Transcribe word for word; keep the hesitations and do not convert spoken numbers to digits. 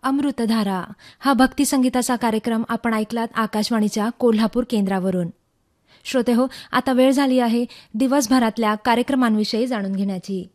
अमृतधारा हा भक्तिसंगीताचा कार्यक्रम आपण ऐकलात आकाशवाणीच्या कोल्हापूर केंद्रावरून. श्रोतेहो, आता वेळ झाली आहे दिवसभरातल्या कार्यक्रमांविषयी जाणून घेण्याची.